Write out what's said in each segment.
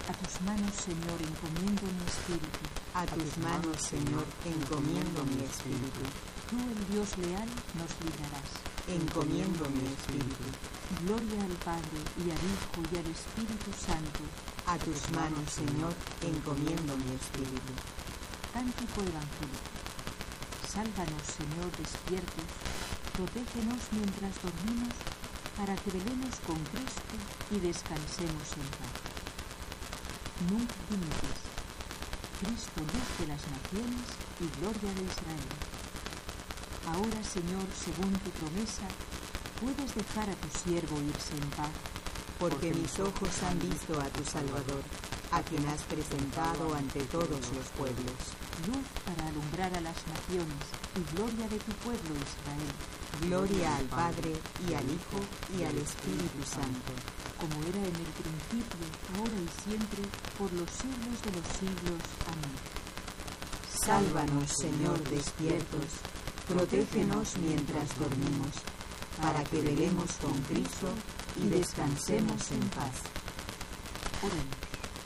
A tus manos, Señor, encomiendo mi espíritu. A tus manos, Señor, encomiendo mi espíritu. Tú, el Dios leal, nos librarás. Encomiendo mi espíritu. Gloria al Padre, y al Hijo, y al Espíritu Santo. A tus manos, Señor, encomiendo mi espíritu. Cántico evangélico. Sálvanos, Señor, despiertos. Protégenos mientras dormimos, para que velemos con Cristo y descansemos en paz. Nunc dimittis. Cristo, luz de las naciones y gloria de Israel. Ahora, Señor, según tu promesa, puedes dejar a tu siervo irse en paz. Porque mis ojos han visto a tu Salvador, a quien has presentado ante todos los pueblos. Luz para alumbrar a las naciones y gloria de tu pueblo Israel. Gloria al Padre, y al Hijo, y al Espíritu Santo. Como era en el principio, ahora y siempre, por los siglos de los siglos. Amén. Sálvanos, Señor, despiertos. Protégenos mientras dormimos, para que velemos con Cristo y descansemos en paz. Oremos.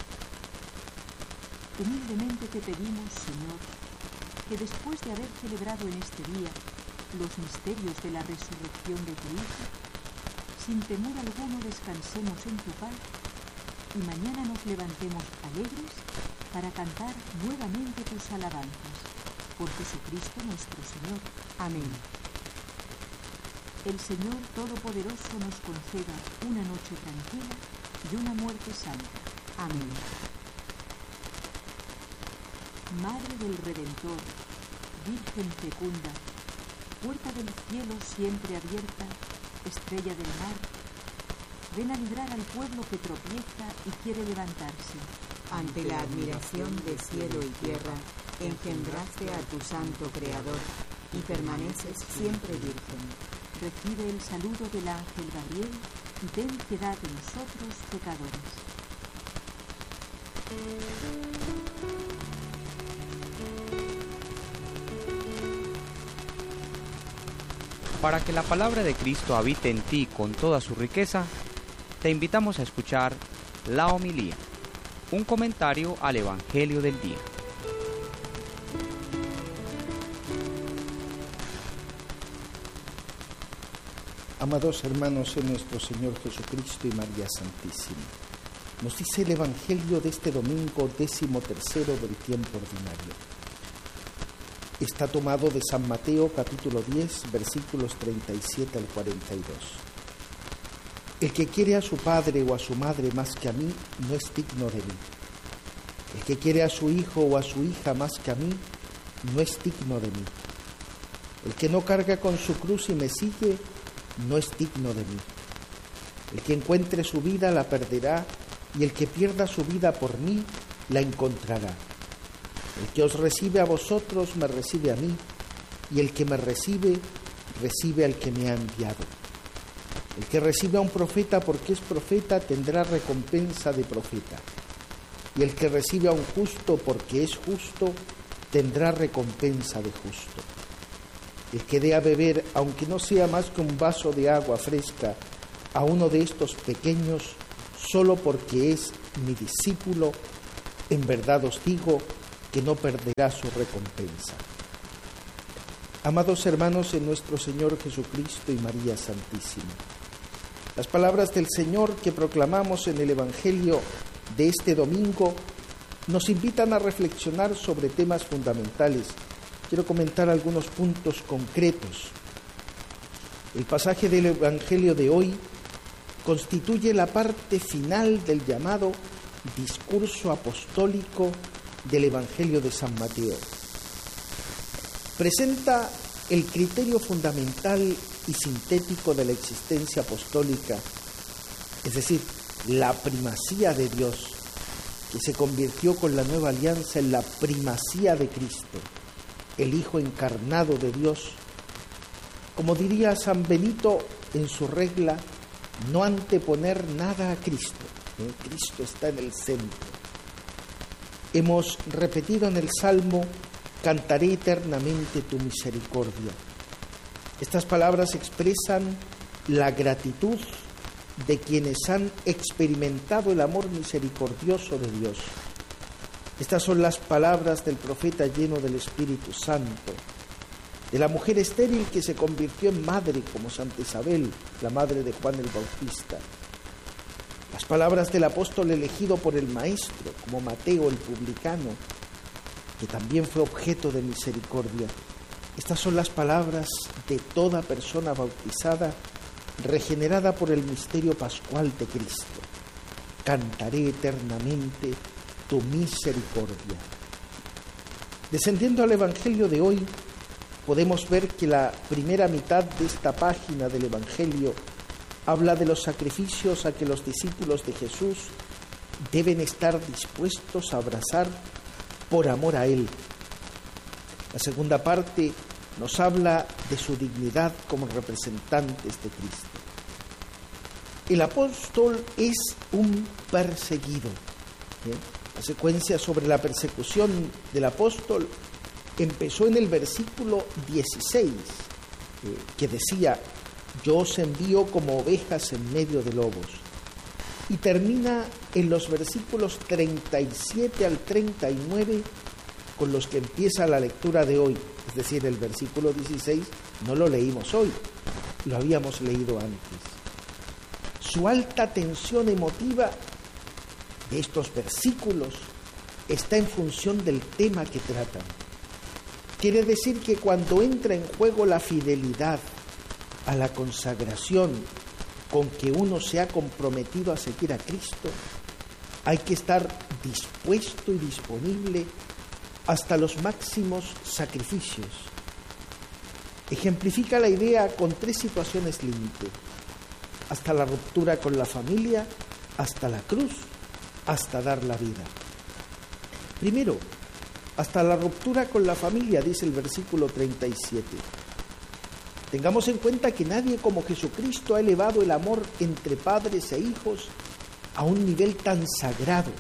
Humildemente te pedimos, Señor, que después de haber celebrado en este día los misterios de la resurrección de tu Hijo, sin temor alguno descansemos en tu paz y mañana nos levantemos alegres para cantar nuevamente tus alabanzas. Por Jesucristo nuestro Señor. Amén. El Señor Todopoderoso nos conceda una noche tranquila y una muerte santa. Amén. Madre del Redentor, Virgen fecunda, puerta del cielo siempre abierta, estrella del mar, ven a librar al pueblo que tropieza y quiere levantarse. Ante la admiración de cielo y tierra, engendraste a tu santo Creador y permaneces siempre virgen. Recibe el saludo del ángel Gabriel y ten piedad de nosotros pecadores. Para que la palabra de Cristo habite en ti con toda su riqueza, te invitamos a escuchar la homilía, un comentario al Evangelio del día. Amados hermanos en nuestro Señor Jesucristo y María Santísima, nos dice el Evangelio de este domingo 13º del tiempo ordinario. Está tomado de San Mateo capítulo 10, versículos 37 al 42. El que quiere a su padre o a su madre más que a mí, no es digno de mí. El que quiere a su hijo o a su hija más que a mí, no es digno de mí. El que no carga con su cruz y me sigue, no es digno de mí. El que encuentre su vida la perderá, y el que pierda su vida por mí la encontrará. El que os recibe a vosotros me recibe a mí, y el que me recibe, recibe al que me ha enviado. El que recibe a un profeta porque es profeta tendrá recompensa de profeta, y el que recibe a un justo porque es justo tendrá recompensa de justo. El que dé a beber, aunque no sea más que un vaso de agua fresca, a uno de estos pequeños, solo porque es mi discípulo, en verdad os digo que no perderá su recompensa. Amados hermanos en nuestro Señor Jesucristo y María Santísima, las palabras del Señor que proclamamos en el Evangelio de este domingo nos invitan a reflexionar sobre temas fundamentales. Quiero comentar algunos puntos concretos. El pasaje del Evangelio de hoy constituye la parte final del llamado discurso apostólico del Evangelio de San Mateo. Presenta el criterio fundamental y sintético de la existencia apostólica, es decir, la primacía de Dios, que se convirtió con la nueva alianza en la primacía de Cristo, el Hijo encarnado de Dios. Como diría San Benito en su regla, no anteponer nada a Cristo. Cristo está en el centro. Hemos repetido en el Salmo, cantaré eternamente tu misericordia. Estas palabras expresan la gratitud de quienes han experimentado el amor misericordioso de Dios. Estas son las palabras del profeta lleno del Espíritu Santo, de la mujer estéril que se convirtió en madre como Santa Isabel, la madre de Juan el Bautista. Las palabras del apóstol elegido por el Maestro, como Mateo el publicano, que también fue objeto de misericordia. Estas son las palabras de toda persona bautizada, regenerada por el misterio pascual de Cristo. Cantaré eternamente tu misericordia. Descendiendo al Evangelio de hoy, podemos ver que la primera mitad de esta página del Evangelio habla de los sacrificios a que los discípulos de Jesús deben estar dispuestos a abrazar por amor a Él. La segunda parte nos habla de su dignidad como representantes de Cristo. El apóstol es un perseguido. La secuencia sobre la persecución del apóstol empezó en el versículo 16, que decía: yo os envío como ovejas en medio de lobos, y termina en los versículos 37 al 39 con los que empieza la lectura de hoy. Es decir, el versículo 16 no lo leímos hoy, lo habíamos leído antes. Su alta tensión emotiva de estos versículos está en función del tema que tratan. Quiere decir que cuando entra en juego la fidelidad a la consagración con que uno se ha comprometido a seguir a Cristo, hay que estar dispuesto y disponible hasta los máximos sacrificios. Ejemplifica la idea con 3 situaciones límite: hasta la ruptura con la familia, hasta la cruz, hasta dar la vida. Primero, hasta la ruptura con la familia, dice el versículo 37. Tengamos en cuenta que nadie como Jesucristo ha elevado el amor entre padres e hijos a un nivel tan sagrado,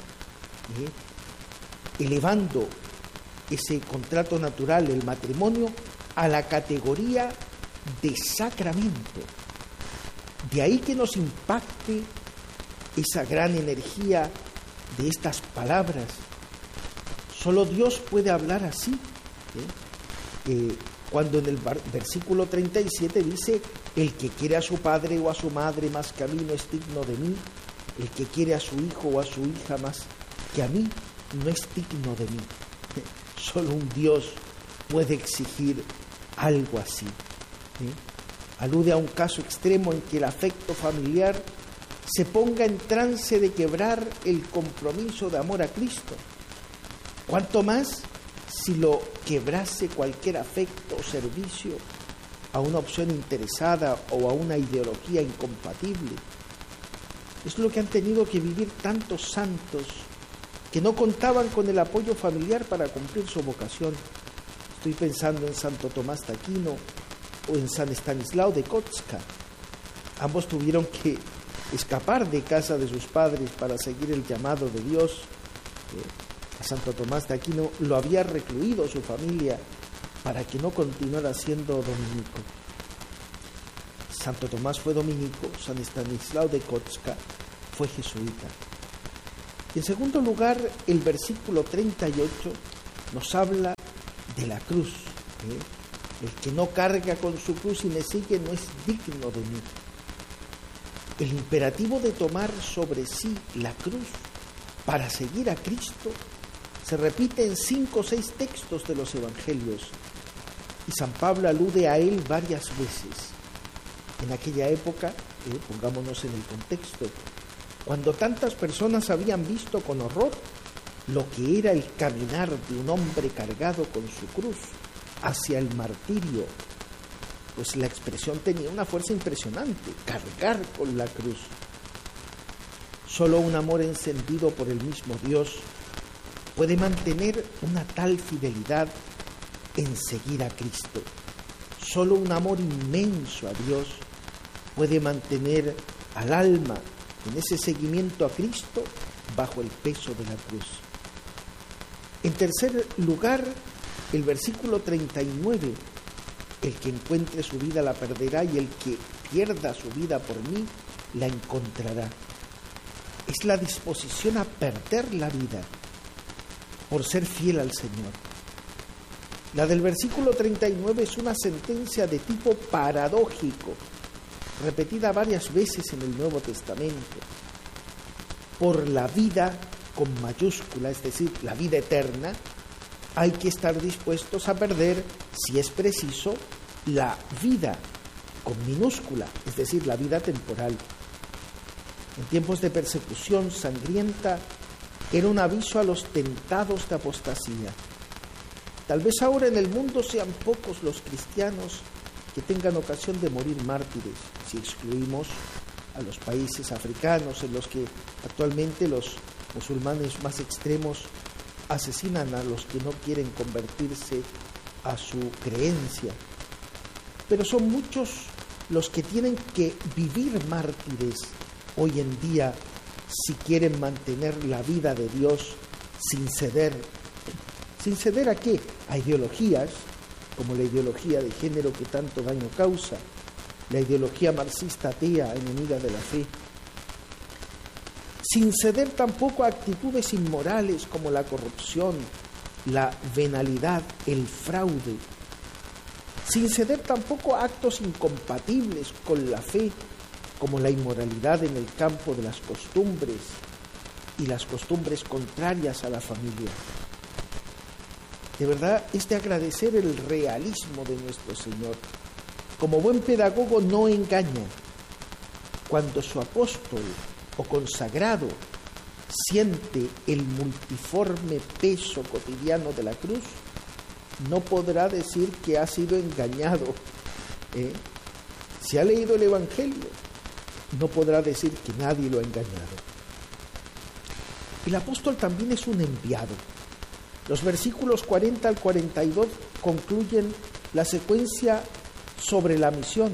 elevando ese contrato natural, el matrimonio, a la categoría de sacramento. De ahí que nos impacte esa gran energía de estas palabras. Solo Dios puede hablar así. Cuando en el versículo 37 dice: el que quiere a su padre o a su madre más que a mí no es digno de mí, el que quiere a su hijo o a su hija más que a mí no es digno de mí. Solo un Dios puede exigir algo así. Alude a un caso extremo en que el afecto familiar se ponga en trance de quebrar el compromiso de amor a Cristo. ¿Cuánto más si lo quebrase cualquier afecto o servicio a una opción interesada o a una ideología incompatible? Es lo que han tenido que vivir tantos santos que no contaban con el apoyo familiar para cumplir su vocación. Estoy pensando en Santo Tomás de Aquino o en San Estanislao de Kotska. Ambos tuvieron que escapar de casa de sus padres para seguir el llamado de Dios. A Santo Tomás de Aquino lo había recluido su familia para que no continuara siendo dominico. Santo Tomás fue dominico, San Estanislao de Kotska fue jesuita. Y en segundo lugar, el versículo 38 nos habla de la cruz. El que no carga con su cruz y me sigue no es digno de mí. El imperativo de tomar sobre sí la cruz para seguir a Cristo se repite en 5 o 6 textos de los evangelios, y San Pablo alude a él varias veces. En aquella época, pongámonos en el contexto, cuando tantas personas habían visto con horror lo que era el caminar de un hombre cargado con su cruz hacia el martirio, pues la expresión tenía una fuerza impresionante: cargar con la cruz. Solo un amor encendido por el mismo Dios puede mantener una tal fidelidad en seguir a Cristo. Solo un amor inmenso a Dios puede mantener al alma en ese seguimiento a Cristo bajo el peso de la cruz. En tercer lugar, el versículo 39: el que encuentre su vida la perderá, y el que pierda su vida por mí la encontrará. Es la disposición a perder la vida por ser fiel al Señor. La del versículo 39 es una sentencia de tipo paradójico, repetida varias veces en el Nuevo Testamento. Por la vida con mayúscula, es decir, la vida eterna, hay que estar dispuestos a perder, si es preciso, la vida con minúscula, es decir, la vida temporal. En tiempos de persecución sangrienta, era un aviso a los tentados de apostasía. Tal vez ahora en el mundo sean pocos los cristianos que tengan ocasión de morir mártires, si excluimos a los países africanos en los que actualmente los musulmanes más extremos asesinan a los que no quieren convertirse a su creencia. Pero son muchos los que tienen que vivir mártires hoy en día si quieren mantener la vida de Dios sin ceder. ¿Sin ceder a qué? A ideologías, como la ideología de género que tanto daño causa, la ideología marxista atea, enemiga de la fe. Sin ceder tampoco a actitudes inmorales como la corrupción, la venalidad, el fraude. Sin ceder tampoco a actos incompatibles con la fe, como la inmoralidad en el campo de las costumbres y las costumbres contrarias a la familia. De verdad, es de agradecer el realismo de nuestro Señor. Como buen pedagogo no engaña. Cuando su apóstol o consagrado siente el multiforme peso cotidiano de la cruz, no podrá decir que ha sido engañado. Si ha leído el Evangelio, no podrá decir que nadie lo ha engañado. El apóstol también es un enviado. Los versículos 40 al 42 concluyen la secuencia sobre la misión.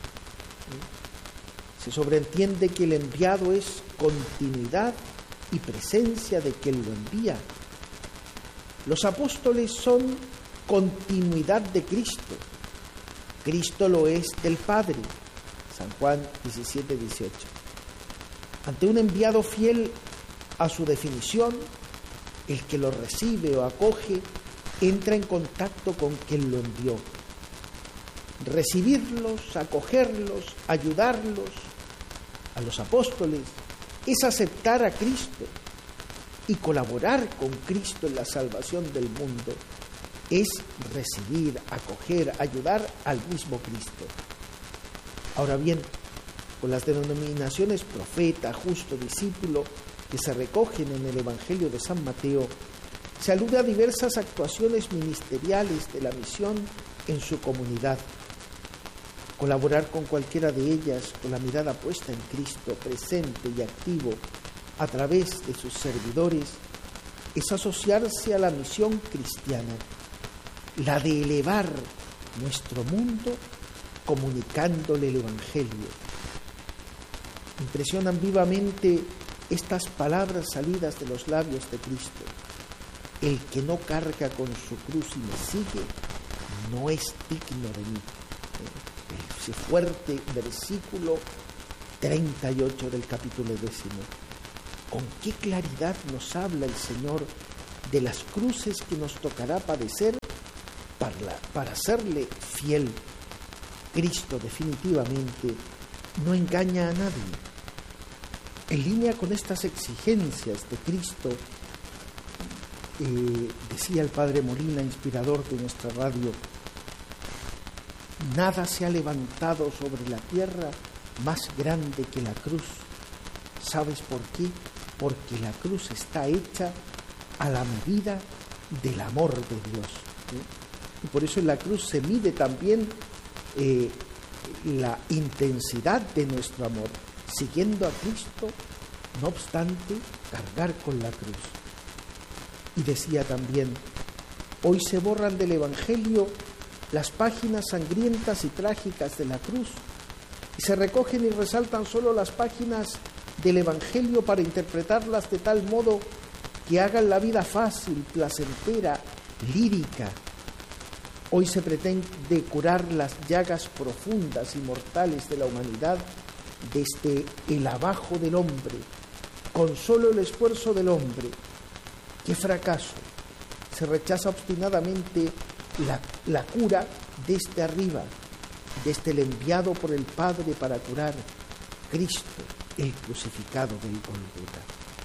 Se sobreentiende que el enviado es continuidad y presencia de quien lo envía. Los apóstoles son continuidad de Cristo. Cristo lo es del Padre. San Juan 17, 18. Ante un enviado fiel a su definición, el que lo recibe o acoge entra en contacto con quien lo envió. Recibirlos, acogerlos, ayudarlos a los apóstoles es aceptar a Cristo y colaborar con Cristo en la salvación del mundo. Es recibir, acoger, ayudar al mismo Cristo. Ahora bien, con las denominaciones profeta, justo, discípulo, que se recogen en el Evangelio de San Mateo, se alude a diversas actuaciones ministeriales de la misión en su comunidad. Colaborar con cualquiera de ellas, con la mirada puesta en Cristo, presente y activo, a través de sus servidores, es asociarse a la misión cristiana, la de elevar nuestro mundo comunicándole el Evangelio. Impresionan vivamente estas palabras salidas de los labios de Cristo. El que no carga con su cruz y me sigue, no es digno de mí. Ese fuerte versículo 38 del capítulo 10. Con qué claridad nos habla el Señor de las cruces que nos tocará padecer para serle fiel. Cristo definitivamente no engaña a nadie. En línea con estas exigencias de Cristo, decía el Padre Molina, inspirador de nuestra radio, nada se ha levantado sobre la tierra más grande que la cruz. ¿Sabes por qué? Porque la cruz está hecha a la medida del amor de Dios. Y por eso en la cruz se mide también la intensidad de nuestro amor, siguiendo a Cristo, no obstante, cargar con la cruz. Y decía también, hoy se borran del Evangelio las páginas sangrientas y trágicas de la cruz, y se recogen y resaltan solo las páginas del Evangelio para interpretarlas de tal modo que hagan la vida fácil, placentera, lírica. Hoy se pretende curar las llagas profundas y mortales de la humanidad desde el abajo del hombre, con solo el esfuerzo del hombre. ¡Qué fracaso! Se rechaza obstinadamente la cura desde arriba, desde el enviado por el Padre para curar, Cristo, el crucificado del Gólgota.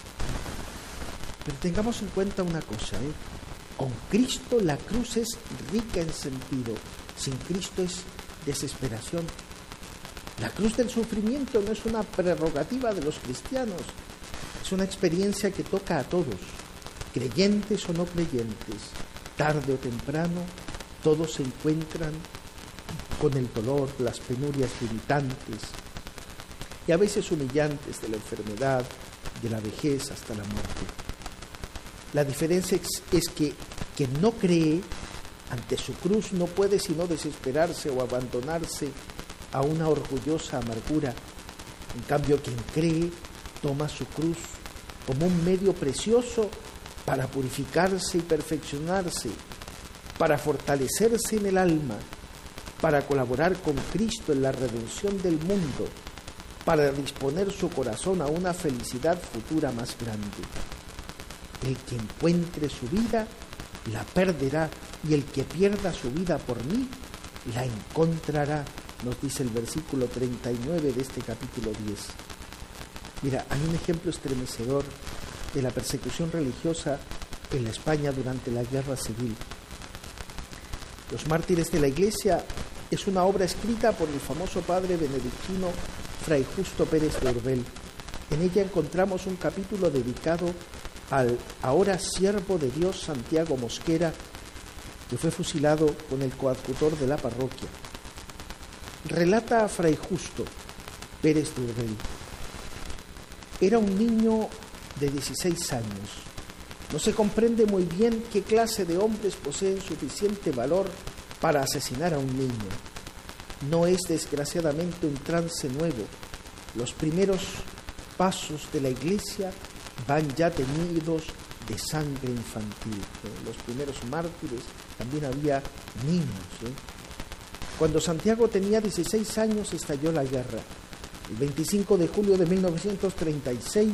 Pero tengamos en cuenta una cosa, con Cristo la cruz es rica en sentido, sin Cristo es desesperación. La cruz del sufrimiento no es una prerrogativa de los cristianos, es una experiencia que toca a todos, creyentes o no creyentes. Tarde o temprano, todos se encuentran con el dolor, las penurias limitantes y a veces humillantes de la enfermedad, de la vejez hasta la muerte. La diferencia es que quien no cree ante su cruz no puede sino desesperarse o abandonarse a una orgullosa amargura. En cambio, quien cree toma su cruz como un medio precioso para purificarse y perfeccionarse, para fortalecerse en el alma, para colaborar con Cristo en la redención del mundo, para disponer su corazón a una felicidad futura más grande. El que encuentre su vida, la perderá, y el que pierda su vida por mí, la encontrará, nos dice el versículo 39 de este capítulo 10. Mira, hay un ejemplo estremecedor de la persecución religiosa en la España durante la Guerra Civil. Los mártires de la Iglesia es una obra escrita por el famoso padre benedictino Fray Justo Pérez de Urbel. En ella encontramos un capítulo dedicado al ahora siervo de Dios Santiago Mosquera, que fue fusilado con el coadjutor de la parroquia. Relata a Fray Justo Pérez de Urbel: era un niño de 16 años. No se comprende muy bien qué clase de hombres poseen suficiente valor para asesinar a un niño. No es desgraciadamente un trance nuevo. Los primeros pasos de la Iglesia van ya teñidos de sangre infantil. Los primeros mártires también había niños. Cuando Santiago tenía 16 años estalló la guerra. El 25 de julio de 1936,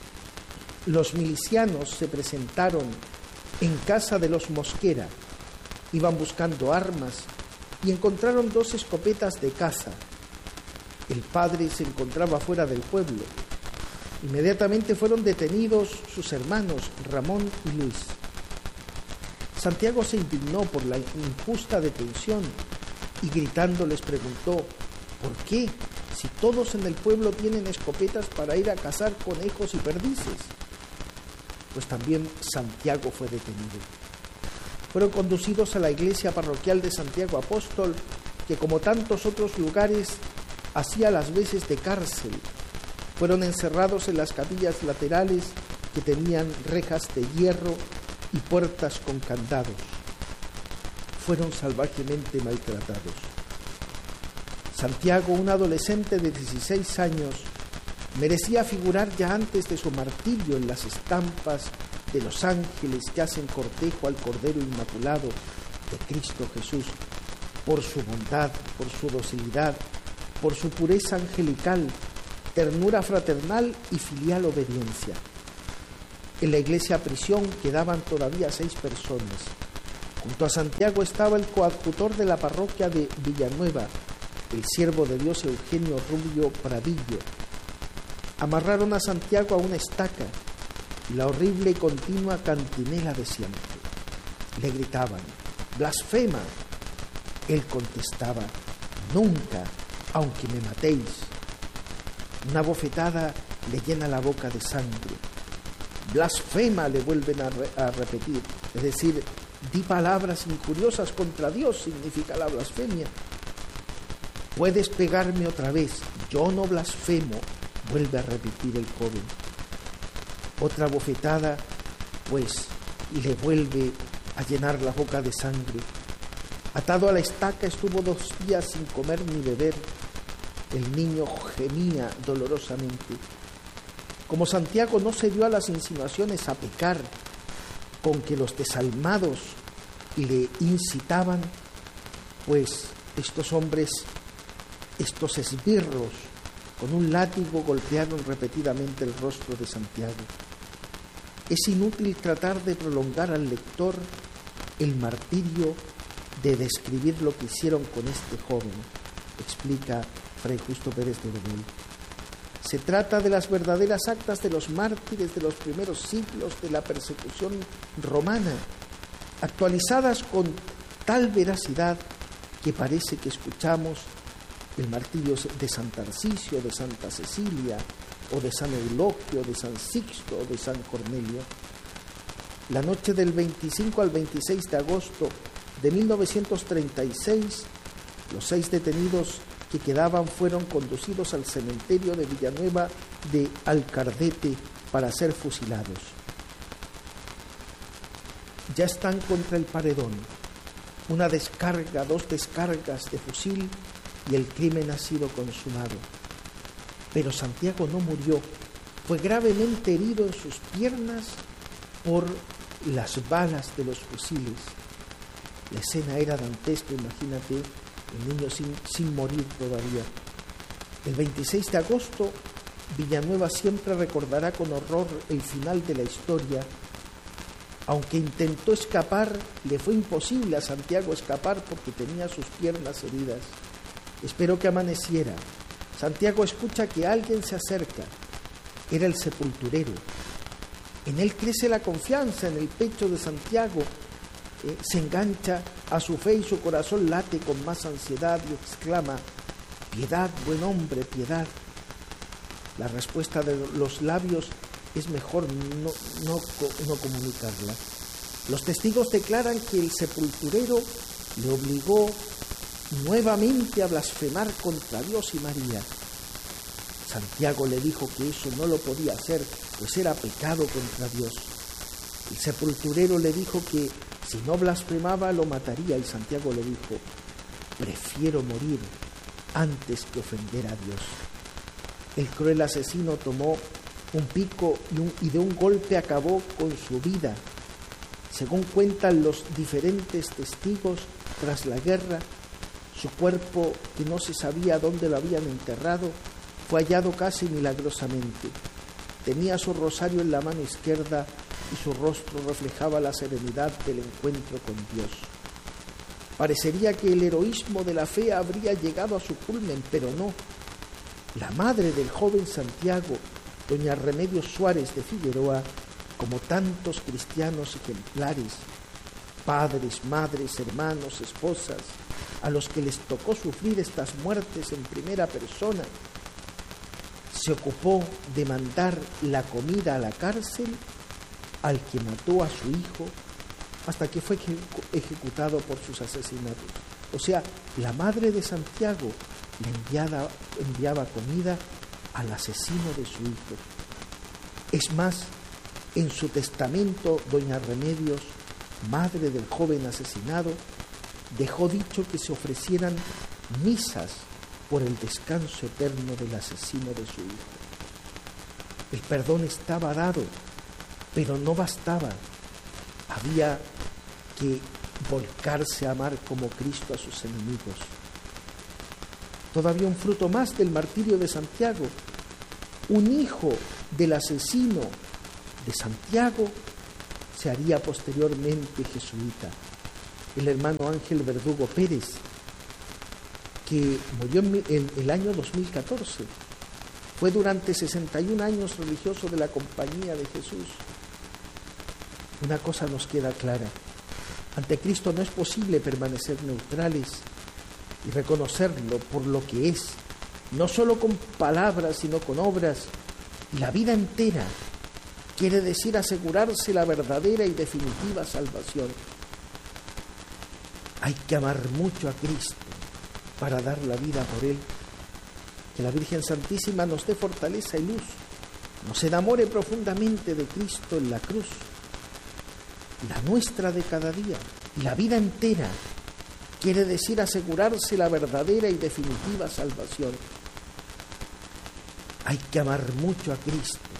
los milicianos se presentaron en casa de los Mosquera. Iban buscando armas y encontraron 2 escopetas de caza. El padre se encontraba fuera del pueblo. Inmediatamente fueron detenidos sus hermanos Ramón y Luis. Santiago se indignó por la injusta detención y gritando les preguntó: ¿por qué? Si todos en el pueblo tienen escopetas para ir a cazar conejos y perdices. Pues también Santiago fue detenido. Fueron conducidos a la iglesia parroquial de Santiago Apóstol, que como tantos otros lugares hacía las veces de cárcel. Fueron encerrados en las capillas laterales que tenían rejas de hierro y puertas con candados. Fueron salvajemente maltratados. Santiago, un adolescente de 16 años, merecía figurar ya antes de su martirio en las estampas de los ángeles que hacen cortejo al Cordero Inmaculado de Cristo Jesús, por su bondad, por su docilidad, por su pureza angelical, ternura fraternal y filial obediencia. En la iglesia prisión quedaban todavía 6 personas. Junto a Santiago estaba el coadjutor de la parroquia de Villanueva, el siervo de Dios Eugenio Rubio Pradillo. Amarraron a Santiago a una estaca y la horrible y continua cantinela de siempre. Le gritaban: ¡blasfema! Él contestaba: nunca, aunque me matéis. Una bofetada le llena la boca de sangre. Blasfema, le vuelven a repetir, es decir, di palabras injuriosas contra Dios, significa la blasfemia. Puedes pegarme otra vez, yo no blasfemo, vuelve a repetir el joven. Otra bofetada, pues, le vuelve a llenar la boca de sangre. Atado a la estaca estuvo 2 días sin comer ni beber. El niño gemía dolorosamente. Como Santiago no cedió a las insinuaciones a pecar con que los desalmados le incitaban, pues estos hombres, estos esbirros, Con un látigo golpearon repetidamente el rostro de Santiago. Es inútil tratar de prolongar al lector el martirio de describir lo que hicieron con este joven, explica Fray Justo Pérez de Orobel. Se trata de las verdaderas actas de los mártires de los primeros siglos de la persecución romana, actualizadas con tal veracidad que parece que escuchamos el martirio de San Tarcisio, de Santa Cecilia, o de San Eulogio, de San Sixto, o de San Cornelio. La noche del 25 al 26 de agosto de 1936, los 6 detenidos que quedaban fueron conducidos al cementerio de Villanueva de Alcardete para ser fusilados. Ya están contra el paredón. Una descarga, 2 descargas de fusil y el crimen ha sido consumado. Pero Santiago no murió, fue gravemente herido en sus piernas por las balas de los fusiles. La escena era dantesca, imagínate, el niño sin morir todavía. El 26 de agosto, Villanueva siempre recordará con horror el final de la historia. Aunque intentó escapar, le fue imposible a Santiago escapar porque tenía sus piernas heridas. Esperó que amaneciera. Santiago escucha que alguien se acerca. Era el sepulturero. En él crece la confianza, en el pecho de Santiago se engancha a su fe y su corazón late con más ansiedad y exclama: piedad, buen hombre, piedad. La respuesta de los labios es mejor no comunicarla. Los testigos declaran que el sepulturero le obligó nuevamente a blasfemar contra Dios y María. Santiago le dijo que eso no lo podía hacer, pues era pecado contra Dios. El sepulturero le dijo que si no blasfemaba lo mataría, y Santiago le dijo: prefiero morir antes que ofender a Dios. El cruel asesino tomó un pico y de un golpe acabó con su vida. Según cuentan los diferentes testigos, tras la guerra, su cuerpo, que no se sabía dónde lo habían enterrado, fue hallado casi milagrosamente. Tenía su rosario en la mano izquierda y su rostro reflejaba la serenidad del encuentro con Dios. Parecería que el heroísmo de la fe habría llegado a su culmen, pero no. La madre del joven Santiago, doña Remedios Suárez de Figueroa, como tantos cristianos ejemplares, padres, madres, hermanos, esposas, a los que les tocó sufrir estas muertes en primera persona, se ocupó de mandar la comida a la cárcel al que mató a su hijo hasta que fue ejecutado por sus asesinatos. O sea, la madre de Santiago le enviaba comida al asesino de su hijo. Es más, en su testamento, doña Remedios, madre del joven asesinado, dejó dicho que se ofrecieran misas por el descanso eterno del asesino de su hijo. El perdón estaba dado, pero no bastaba. Había que volcarse a amar como Cristo a sus enemigos. Todavía un fruto más del martirio de Santiago. Un hijo del asesino de Santiago se haría posteriormente jesuita, el hermano Ángel Verdugo Pérez, que murió en el año 2014. Fue durante 61 años religioso de la Compañía de Jesús. Una cosa nos queda clara: ante Cristo no es posible permanecer neutrales y reconocerlo por lo que es, no solo con palabras, sino con obras. Y la vida entera quiere decir asegurarse la verdadera y definitiva salvación. Hay que amar mucho a Cristo para dar la vida por Él. Que la Virgen Santísima nos dé fortaleza y luz, nos enamore profundamente de Cristo en la cruz, la nuestra de cada día. Y la vida entera quiere decir asegurarse la verdadera y definitiva salvación. Hay que amar mucho a Cristo